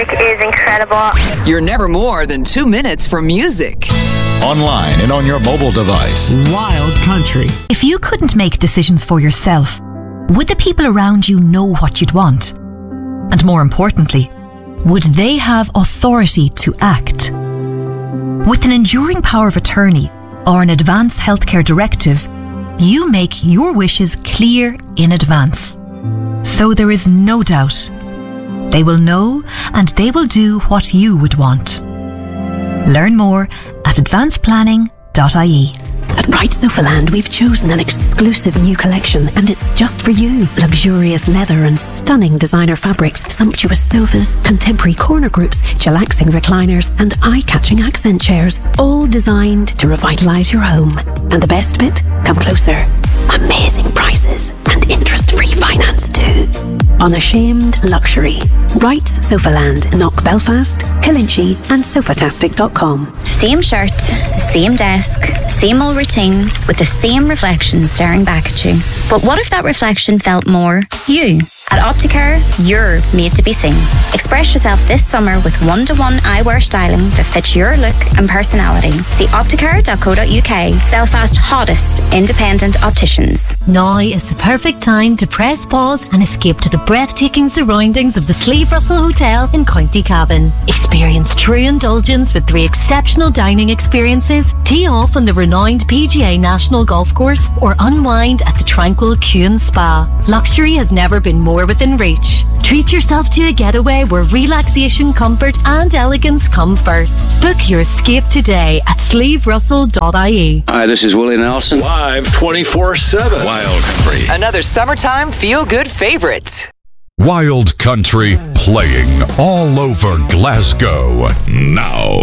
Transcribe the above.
It is incredible. You're never more than 2 minutes from music. Online and on your mobile device. Wild Country. If you couldn't make decisions for yourself, would the people around you know what you'd want? And more importantly, would they have authority to act? With an enduring power of attorney or an advance healthcare directive, you make your wishes clear in advance. So there is no doubt. They will know and they will do what you would want. Learn more at advanceplanning.ie. At Bright Sofaland, we've chosen an exclusive new collection, and it's just for you. Luxurious leather and stunning designer fabrics, sumptuous sofas, contemporary corner groups, chillaxing recliners, and eye-catching accent chairs, all designed to revitalise your home. And the best bit? Come closer. Amazing prices and interest-free finance too. Unashamed luxury. Bright's Sofaland, Knock Belfast, Killinchy and Sofatastic.com. Same shirt, same desk, same old routine with the same reflection staring back at you. But what if that reflection felt more you? At Opticare, you're made to be seen. Express yourself this summer with one-to-one eyewear styling that fits your look and personality. See opticare.co.uk, Belfast's hottest independent opticians. Now is the perfect time to press pause and escape to the breathtaking surroundings of the Slieve Russell Hotel in County Cavan. Experience true indulgence with 3 exceptional dining experiences, tee off on the renowned PGA National Golf Course, or unwind at the tranquil Kuhn Spa. Luxury has never been more within reach. Treat yourself to a getaway where relaxation, comfort and elegance come first. Book your escape today at slieverussell.ie. Hi, this is Willie Nelson. Live 24/7. Wild Country. Another summertime feel-good favorite. Wild Country playing all over Glasgow now.